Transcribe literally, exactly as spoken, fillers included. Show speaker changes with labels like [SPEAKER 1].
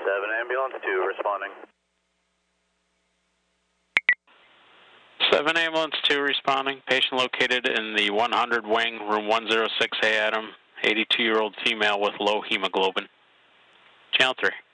[SPEAKER 1] seven, ambulance two responding.
[SPEAKER 2] seven ambulance two responding. Patient located in the one hundred wing, room one oh six A, Adam. eighty-two-year-old female with low hemoglobin. Channel three.